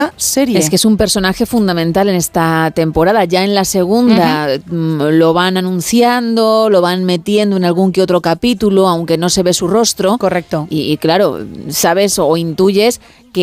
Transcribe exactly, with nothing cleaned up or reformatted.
serie. Es que es un personaje fundamental en esta temporada. Ya en la segunda uh-huh. lo van anunciando, lo van metiendo en algún que otro capítulo, aunque no se ve su rostro. Correcto. Y, y claro, sabes o intuyes